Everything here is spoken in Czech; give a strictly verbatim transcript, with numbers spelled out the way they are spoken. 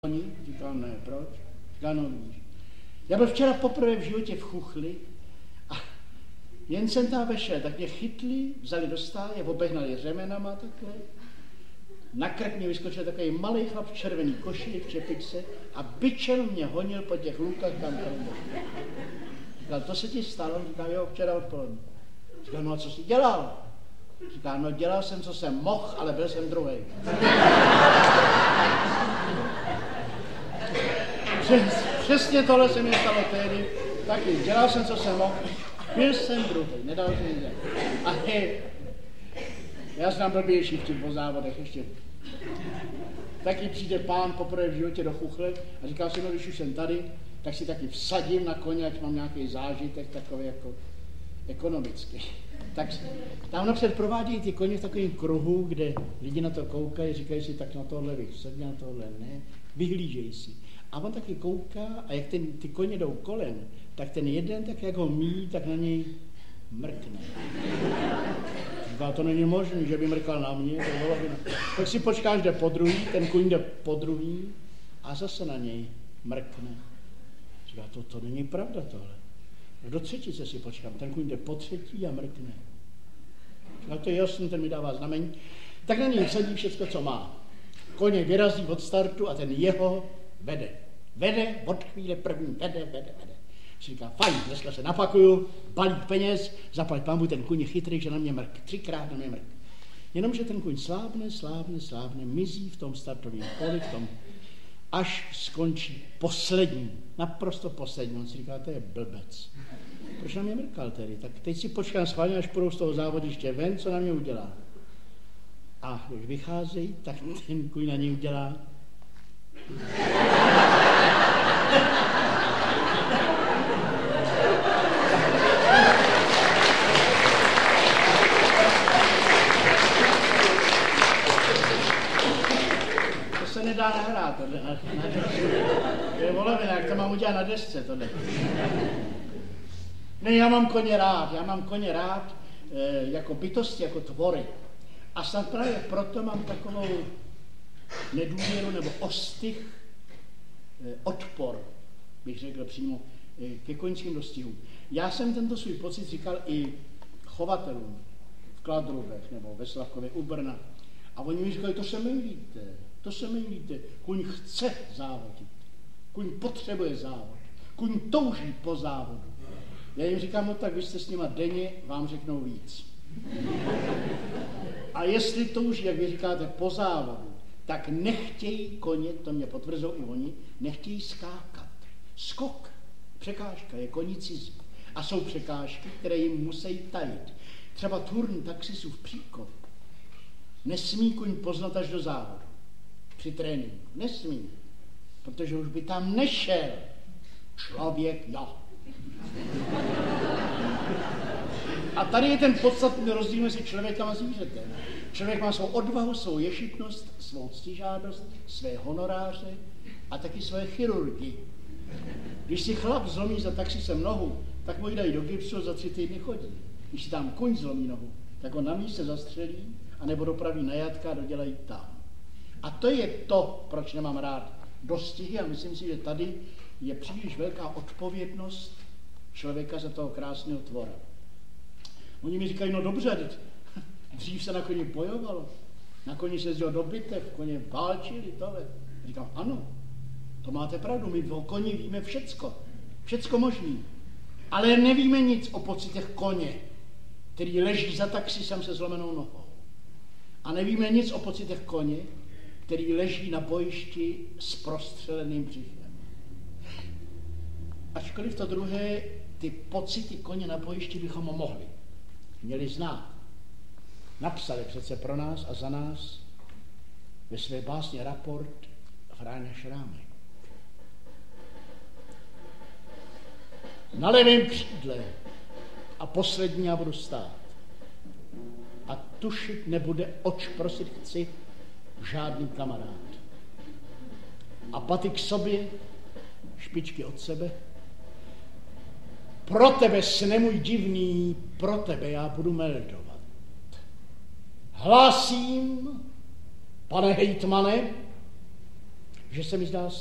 Oni, říkal, ne, proč? Říkal, no víš. Já byl včera poprvé v životě v Chuchli a jen jsem tam vešel, tak mě chytli, vzali do stáje, obehnali řemenama takhle. Na krk mě vyskočil takový malý chlap v červený košili, v čepičce a bičem mě honil po těch lukách tam tam. Říkal, to se ti stalo? Říkal, jo, včera odpoledne. Říkal, no a co jsi dělal? Říkal, no dělal jsem, co jsem mohl, ale byl jsem druhej. Přes, přesně tohle se mi stalo tehdy, taky dělal jsem, co jsem mohl, byl jsem druhý, nedal jsem nic. A hej, já znám blbější v těch po závodech ještě. Taky přijde pán poprvé v životě do Chuchle a říká si, no když už jsem tady, tak si taky vsadím na koně, ať mám nějaký zážitek takový jako ekonomický. Tak tam napřed provádějí ty koně v takovém kruhu, kde lidi na to koukají, říkají si, tak na tohle vysadí, na tohle ne, vyhlížejí si. A on taky kouká a jak ten, ty koně jdou kolem, tak ten jeden, tak jak ho míjí, tak na něj mrkne. Říká, to není možné, že by mrkal na mě, to bylo by na... Tak si počkáš, jde po druhý, ten kuň jde po druhý a zase na něj mrkne. Říká, to, to není pravda tohle. Do třetice si počkám, ten kuň jde po třetí a mrkne. Říká, to je jasný, ten mi dává znamení. Tak na něj vsadí všecko, co má. Koně vyrazí od startu a ten jeho vede. Vede od chvíle první, vede, vede, vede. Říká, fajn, dneska se napakuju, balík peněz, zaplať pánbu, ten kuň je chytrý, že na mě mrk, třikrát na mě mrk. Jenomže ten kuň slábne, slábne, slábne, mizí v tom startovním poli, v tom, až skončí poslední, naprosto poslední. On si říká, to je blbec. Proč na mě mrkal tedy? Tak teď si počkám schválně, až půjdou z toho závodiště ven, co na mě udělá. A když vycházejí, tak ten kuň na něj udělá. To se nedá nahrát, tohle. Na, na, to je volovina, jak to mám udělat na desce, tohle. Ne, já mám koně rád, já mám koně rád e, jako bytosti, jako tvory. A snad právě proto mám takovou nedůvěru nebo ostych, e, odpor, bych řekl přímo, e, ke koňským dostihům. Já jsem tento svůj pocit říkal i chovatelům v Kladrubech nebo ve Slavkově u Brna. A oni mi říkali, to se mýlíte, to se mýlíte. Kuň chce závodit, kuň potřebuje závod, kuň touží po závodu. Já jim říkám, no tak vy jste s nima denně, vám řeknou víc. A jestli touží, jak vy říkáte, po závodu, tak nechtějí koně, to mě potvrzují i oni, nechtějí skákat. Skok, překážka je koni cizí. A jsou překážky, které jim musí tajit. Třeba turn taxisův příkop nesmí koň poznat až do závodu. Při tréninku. Nesmí. Protože už by tam nešel člověk, jo. A tady je ten podstatný rozdíl mezi člověkem a zvířetem. Člověk má svou odvahu, svou ješitnost, svou ctižádost, své honoráře a taky své chirurgy. Když si chlap zlomí za taxisem nohu, tak mu ji dají do gipsu a za tři týdny chodí. Když si tam kuň zlomí nohu, tak ho na místě zastřelí anebo dopraví na jatka a dodělají tam. A to je to, proč nemám rád dostihy a myslím si, že tady je příliš velká odpovědnost člověka za toho krásného tvora. Oni mi říkají, no dobře, dřív se na koni bojovalo, na koni se jezdilo do bitev, koně válčili, tohle. Říkám, ano, to máte pravdu, my o koni víme všecko, všecko možný, ale nevíme nic o pocitech koně, který leží za taxisem se zlomenou nohou. A nevíme nic o pocitech koně, který leží na bojišti s prostřeleným břichem. Ačkoliv to druhé, ty pocity koně na bojišti bychom mohli, měli znát. Napsali přece pro nás a za nás ve své básně Raport Fráňa Šrámek. Na levém křídle a poslední já budu stát. A tušit nebude, oč prosit chci, žádný kamarád. A paty k sobě, špičky od sebe. Pro tebe, sne můj divný, pro tebe já budu meldovat. Hlásím, pane hejtmane, že se mi zdál